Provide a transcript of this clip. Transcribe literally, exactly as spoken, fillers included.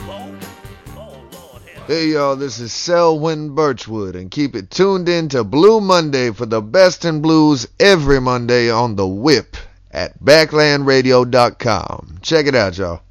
Hey y'all, this is Selwyn Birchwood, and keep it tuned in to Blue Monday for the best in blues every Monday on the Whip at backland radio dot com. Check it out, y'all.